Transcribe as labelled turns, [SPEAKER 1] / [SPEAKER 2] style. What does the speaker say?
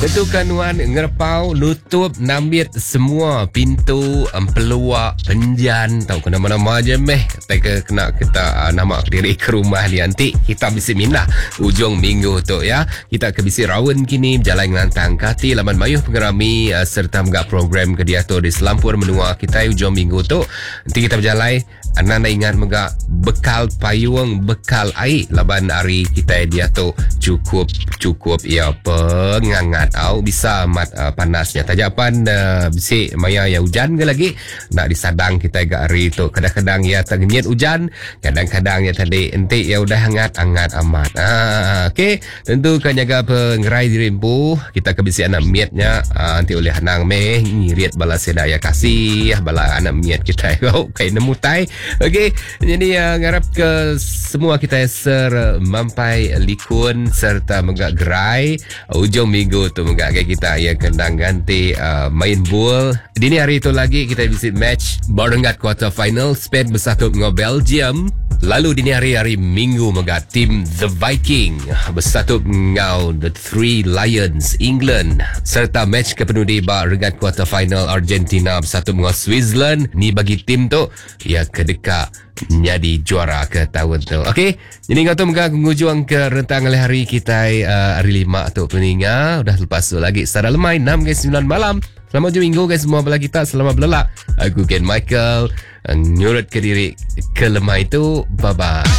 [SPEAKER 1] Tentukan Wan ngerpau nutup nambit semua pintu peluak penjan tahu kena mana-mana je meh kata kena kita nama diri ke rumah dia nanti kita bisi minah ujung minggu tu ya kita ke bisi rawon kini berjalan ngantang kati laman mayuh pengerami serta megak program ke dia tu di Selampur menua kita ujung minggu tu nanti kita berjalan anda ingat megak bekal payung bekal air laban hari kita dia tu cukup ya pengangat au bisa amat panasnya tajapan bisi maya ya hujan ke lagi nak disadang kita agak hari tu kadang-kadang ya tergenyit hujan kadang-kadang ya tadi enti ya udah hangat amat okey tentu kan jaga pengerai diri empu kita ke bisi anak miatnya nanti oleh hanang meh ngirit bala sedaya kasih bala anak miat kita kayak nemu tai okey jadi ngarap ke semua kita ser mampai likun serta megak gerai ujung minggu tu megak kita ya kendang ganti main bola dini hari itu lagi kita visit match Barengat quarter final Spain bersatu dengan Belgium lalu dini hari minggu megak tim The Viking bersatu dengan The Three Lions England serta match kepenudi Barengat quarter final Argentina bersatu dengan Switzerland ni bagi tim tu ya kedeka jadi juara ke tahun tu. Okey. Jadi kau tu megak mengujuang ke rentang hari kita hari 5 tu peninga udah lepas tu lagi secara lemai 6 ke 9 malam. Selamat hujung minggu guys semua bela kita selamat belelak. Aku Ken Michael nyurut ke diri ke lemai tu. Bye bye.